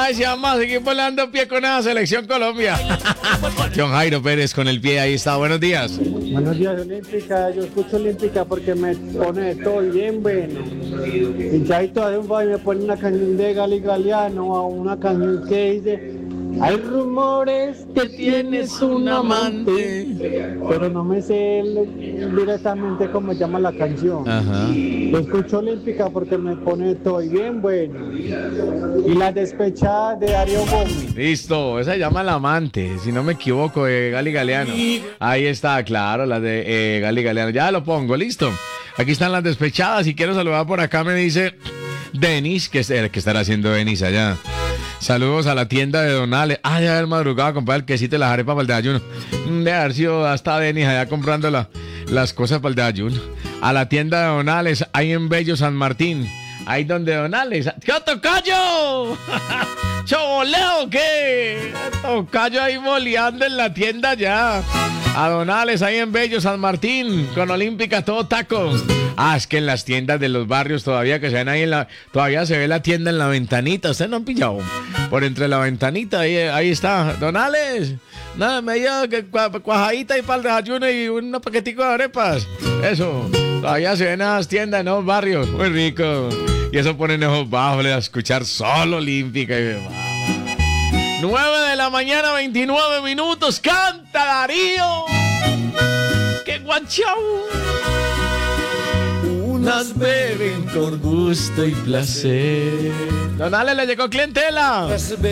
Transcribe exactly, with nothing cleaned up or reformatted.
Ay, si vamos a seguir volando pie con la selección Colombia. John Jairo Pérez con el pie, ahí está. Buenos días. Buenos días, Olímpica. Yo escucho Olímpica porque me pone todo bien bueno. Y Chaito hace un favor y me pone una canción de Gali Galeano o una canción que dice: hay rumores que tienes un amante, pero no me sé el- directamente cómo llama la canción. Ajá. Yo escucho Olímpica porque me pone todo bien bueno. Y la despechada de Darío Gómez. Listo, esa se llama La Amante, si no me equivoco, de Gali Galeano. Ahí está, claro, la de eh, Gali Galeano. Ya lo pongo, listo. Aquí están las despechadas. Si quiero saludar por acá, me dice Denis, que, es el que estará haciendo Denis allá. Saludos a la tienda de Donales. Ah, ya el madrugado a comprar el quesito y las arepas para el desayuno. Mm, De haber sido hasta Denis allá comprando la- las cosas para el desayuno. A la tienda de Donales, ahí en Bello San Martín. Ahí donde Donales. ¡Qué tocayo! ¡Choboleo qué! Tocayo ahí boleando en la tienda ya. A Donales, ahí en Bello San Martín, con Olímpica todo taco. Ah, es que en las tiendas de los barrios todavía que se ven ahí en la... Todavía se ve la tienda en la ventanita. ¿Ustedes no han pillado? Por entre la ventanita, ahí, ahí está. Donales, nada, me dio que cua- cuajadita y para el desayuno y un paquetico de arepas. Eso, todavía se ven esas tiendas en los barrios. Muy rico. Y eso ponen esos bajos a escuchar solo Olímpica. Y nueve de la mañana, veintinueve minutos. ¡Canta Darío! ¡Qué guanchao! Unas beben con gusto y placer. Donales, le llegó clientela.